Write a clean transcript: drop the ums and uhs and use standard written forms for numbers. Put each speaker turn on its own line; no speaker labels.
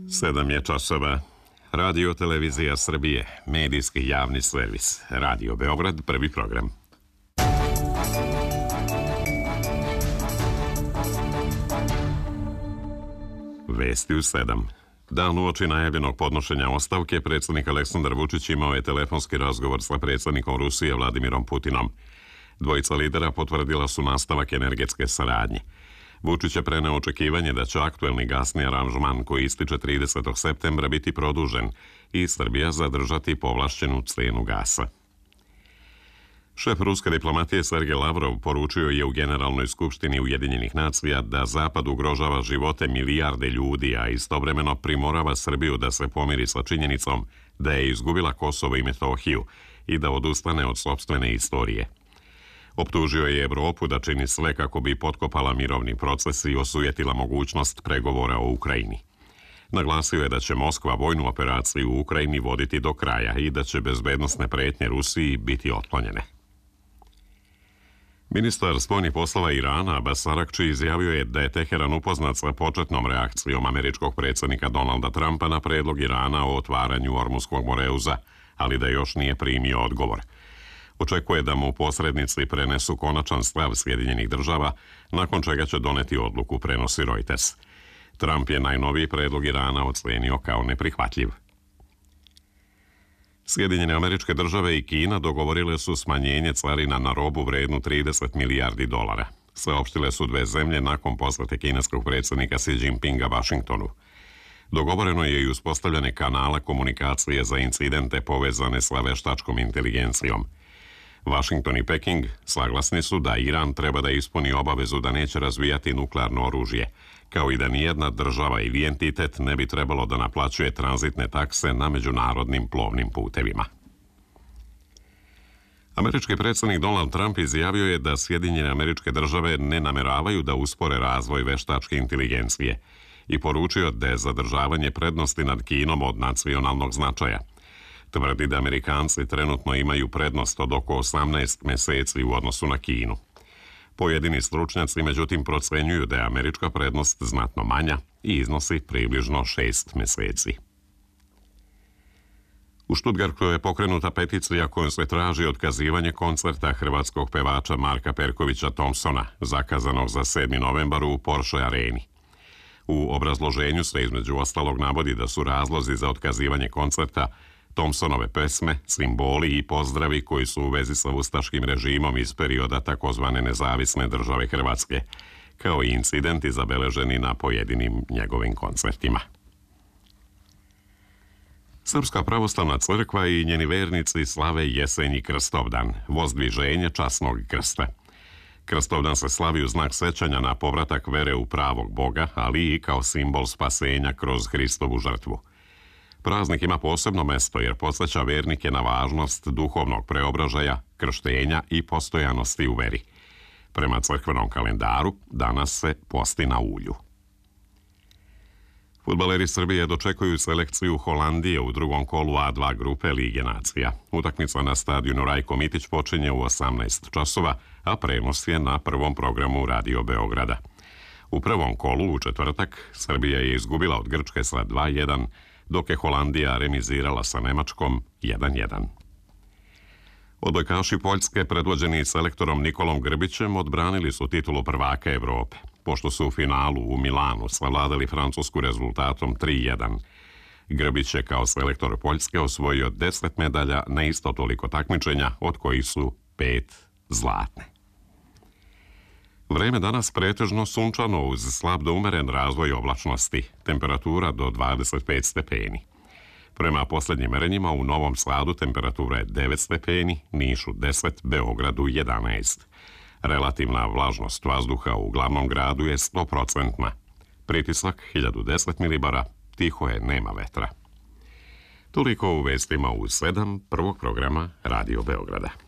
7 je časova. Radio Televizija Srbije, medijski javni servis. Radio Beograd, prvi program. Vesti u 7. Dan uoči najavljenog podnošenja ostavke, predsjednik Aleksandar Vučić imao je telefonski razgovor sa predsjednikom Rusije Vladimirom Putinom. Dvojica lidera potvrdila su nastavak energetske saradnje. Vučić je preneo očekivanje da će aktuelni gasni aranžman koji ističe 30. septembra biti produžen i Srbija zadržati povlašćenu cenu gasa. Šef ruske diplomatije Sergej Lavrov poručio je u Generalnoj skupštini Ujedinjenih nacija da Zapad ugrožava živote milijarde ljudi, a istovremeno primorava Srbiju da se pomiri sa činjenicom da je izgubila Kosovo i Metohiju i da odustane od sopstvene istorije. Optužio je Evropu da čini sve kako bi potkopala mirovni proces i osujetila mogućnost pregovora o Ukrajini. Naglasio je da će Moskva vojnu operaciju u Ukrajini voditi do kraja i da će bezbednosne pretnje Rusiji biti otklonjene. Ministar spoljnih poslova Irana Abbas Aragči izjavio je da je Teheran upoznat sa početnom reakcijom američkog predsjednika Donalda Trumpa na predlog Irana o otvaranju Ormuskog moreuza, ali da još nije primio odgovor. Očekuje da mu posrednici prenesu konačan stav Sjedinjenih država, nakon čega će doneti odluku, prenosi Reuters. Trump je najnoviji predlog Irana ocenio kao neprihvatljiv. Sjedinjene Američke Države i Kina dogovorile su smanjenje carina na robu vrednu $30 milijardi. Saopštile su dve zemlje nakon posjete kineskog predsjednika Xi Jinpinga Vašingtonu. Dogovoreno je i uspostavljanje kanala komunikacije za incidente povezane sa veštačkom inteligencijom. Washington i Peking saglasni su da Iran treba da ispuni obavezu da neće razvijati nuklearno oružje, kao i da nijedna država ili entitet ne bi trebalo da naplaćuje tranzitne takse na međunarodnim plovnim putevima. Američki predsjednik Donald Trump izjavio je da Sjedinjene Američke Države ne nameravaju da uspore razvoj veštačke inteligencije i poručio da je zadržavanje prednosti nad Kinom od nacionalnog značaja. Tvrdi da Amerikanci trenutno imaju prednost od oko 18 meseci u odnosu na Kinu. Pojedini stručnjaci međutim procenjuju da je američka prednost znatno manja i iznosi približno 6 meseci. U Stuttgartu je pokrenuta peticija kojom se traži otkazivanje koncerta hrvatskog pevača Marka Perkovića Thompsona, zakazanog za 7. novembar u Porsche areni. U obrazloženju se između ostalog navodi da su razlozi za otkazivanje koncerta Thompsonove pesme, simboli i pozdravi koji su u vezi sa ustaškim režimom iz perioda takozvane nezavisne države Hrvatske, kao i incidenti zabeleženi na pojedinim njegovim koncertima. Srpska pravoslavna crkva i njeni vernici slave jesenji Krstovdan, vozdviženje časnog krsta. Krstovdan se slavi u znak sećanja na povratak vere u pravog Boga, ali i kao simbol spasenja kroz Hristovu žrtvu. Praznik ima posebno mesto jer podsjeća vernike na važnost duhovnog preobražaja, krštenja i postojanosti u veri. Prema crkvenom kalendaru danas se posti na ulju. Fudbaleri Srbije dočekuju selekciju Holandije u drugom kolu A2 grupe Lige nacija. Utakmica na stadionu Rajko Mitić počinje u 18 časova, a prenos je na prvom programu Radio Beograda. U prvom kolu u četvrtak Srbija je izgubila od Grčke sa 2:1, dok je Holandija remizirala sa Nemačkom 1:1. Odbojkaši Poljske, predvođeni selektorom Nikolom Grbićem, odbranili su titulu prvaka Evrope, pošto su u finalu u Milanu savladali Francusku rezultatom 3:1. Grbić je kao selektor Poljske osvojio 10 medalja na isto toliko takmičenja, od kojih su 5 zlatne. Vreme danas pretežno sunčano uz slab do umeren razvoj oblačnosti, temperatura do 25 stepeni. Prema posljednjim merenjima u Novom Sadu temperatura je 9 stepeni, Nišu 10, Beogradu 11. Relativna vlažnost vazduha u glavnom gradu je 100%. Pritisak 1010 milibara, tiho je, nema vetra. Toliko u vestima u 7 prvog programa Radio Beograda.